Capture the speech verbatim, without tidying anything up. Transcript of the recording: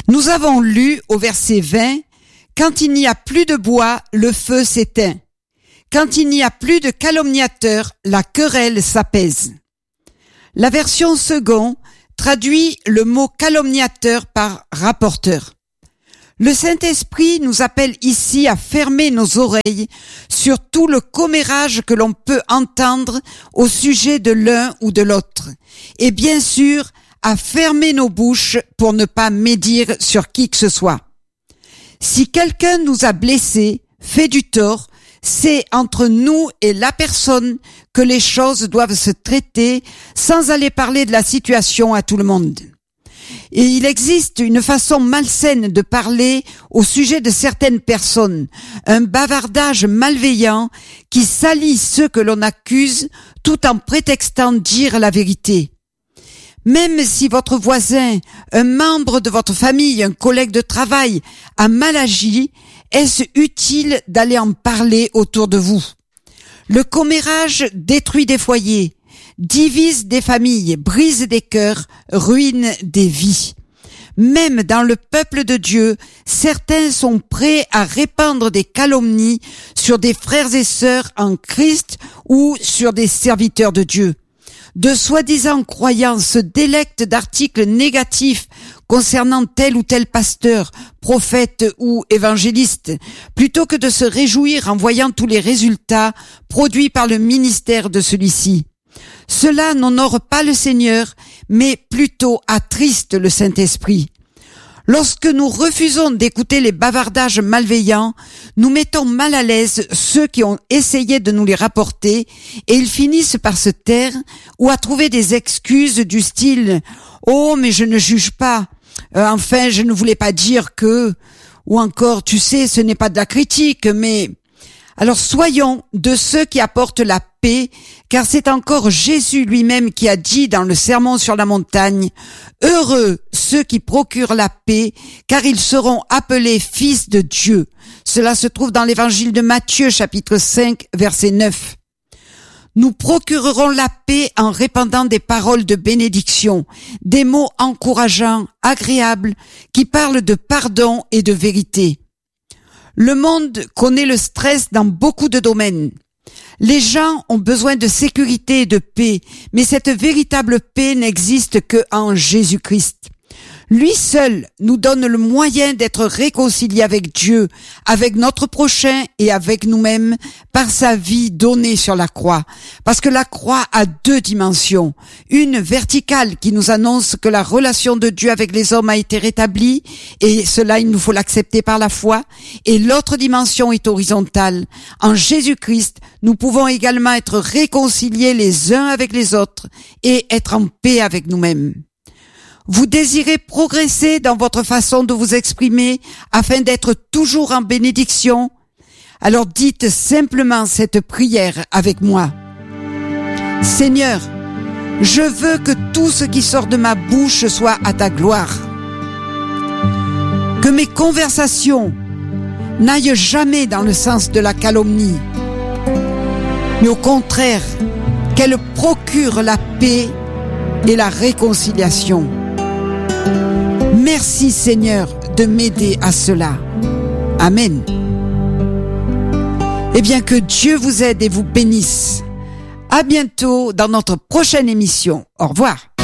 Nous avons lu au verset vingt, « Quand il n'y a plus de bois, le feu s'éteint. Quand il n'y a plus de calomniateurs, la querelle s'apaise. » La version second traduit le mot calomniateur par rapporteur. Le Saint-Esprit nous appelle ici à fermer nos oreilles sur tout le commérage que l'on peut entendre au sujet de l'un ou de l'autre, et bien sûr à fermer nos bouches pour ne pas médire sur qui que ce soit. Si quelqu'un nous a blessés, fait du tort, c'est entre nous et la personne que les choses doivent se traiter sans aller parler de la situation à tout le monde. Et il existe une façon malsaine de parler au sujet de certaines personnes, un bavardage malveillant qui salit ceux que l'on accuse tout en prétextant dire la vérité. Même si votre voisin, un membre de votre famille, un collègue de travail a mal agi, est-ce utile d'aller en parler autour de vous? Le commérage détruit des foyers, divise des familles, brise des cœurs, ruine des vies. Même dans le peuple de Dieu, certains sont prêts à répandre des calomnies sur des frères et sœurs en Christ ou sur des serviteurs de Dieu. De soi-disant croyants se délectent d'articles négatifs concernant tel ou tel pasteur, prophète ou évangéliste, plutôt que de se réjouir en voyant tous les résultats produits par le ministère de celui-ci. Cela n'honore pas le Seigneur, mais plutôt attriste le Saint-Esprit. Lorsque nous refusons d'écouter les bavardages malveillants, nous mettons mal à l'aise ceux qui ont essayé de nous les rapporter et ils finissent par se taire ou à trouver des excuses du style « Oh, mais je ne juge pas. Euh, enfin, je ne voulais pas dire que... » ou encore « Tu sais, ce n'est pas de la critique, mais... » Alors soyons de ceux qui apportent la paix, car c'est encore Jésus lui-même qui a dit dans le Sermon sur la montagne, « Heureux ceux qui procurent la paix, car ils seront appelés fils de Dieu. » Cela se trouve dans l'évangile de Matthieu, chapitre cinq, verset neuf. Nous procurerons la paix en répandant des paroles de bénédiction, des mots encourageants, agréables, qui parlent de pardon et de vérité. Le monde connaît le stress dans beaucoup de domaines. Les gens ont besoin de sécurité et de paix, mais cette véritable paix n'existe que en Jésus-Christ. Lui seul nous donne le moyen d'être réconciliés avec Dieu, avec notre prochain et avec nous-mêmes par sa vie donnée sur la croix. Parce que la croix a deux dimensions. Une verticale qui nous annonce que la relation de Dieu avec les hommes a été rétablie et cela il nous faut l'accepter par la foi. Et l'autre dimension est horizontale. En Jésus-Christ, nous pouvons également être réconciliés les uns avec les autres et être en paix avec nous-mêmes. Vous désirez progresser dans votre façon de vous exprimer afin d'être toujours en bénédiction? Alors dites simplement cette prière avec moi. Seigneur, je veux que tout ce qui sort de ma bouche soit à ta gloire. Que mes conversations n'aillent jamais dans le sens de la calomnie, mais au contraire, qu'elles procurent la paix et la réconciliation. Merci Seigneur de m'aider à cela. Amen. Eh bien que Dieu vous aide et vous bénisse. À bientôt dans notre prochaine émission. Au revoir.